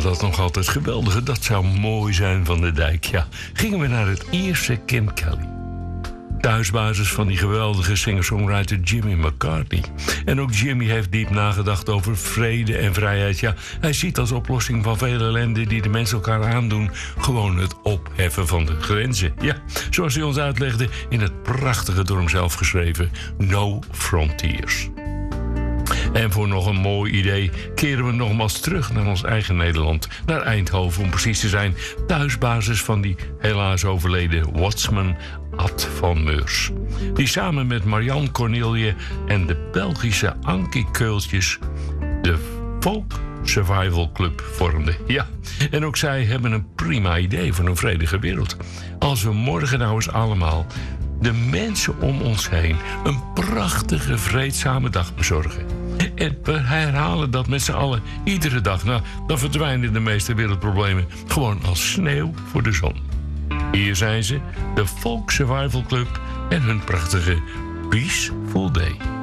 dat nog altijd geweldige. Dat zou mooi zijn van de Dijk. Ja, gingen we naar het Ierse Kim Kelly. Thuisbasis van die geweldige singer-songwriter Jimmy McCartney. En ook Jimmy heeft diep nagedacht over vrede en vrijheid. Ja, hij ziet als oplossing van veel ellende die de mensen elkaar aandoen gewoon het opheffen van de grenzen. Ja, zoals hij ons uitlegde in het prachtige door hem zelf geschreven No Frontiers. En voor nog een mooi idee keren we nogmaals terug naar ons eigen Nederland. Naar Eindhoven om precies te zijn. Thuisbasis van die helaas overleden Watsman Ad van Meurs. Die samen met Marianne Cornelie en de Belgische Ankie Keultjes de Folk Survival Club vormden. Ja, en ook zij hebben een prima idee voor een vredige wereld. Als we morgen nou eens allemaal de mensen om ons heen een prachtige, vreedzame dag bezorgen. En we herhalen dat met z'n allen iedere dag. Nou, dan verdwijnen de meeste wereldproblemen gewoon als sneeuw voor de zon. Hier zijn ze, de Folk Survival Club en hun prachtige Peaceful Day.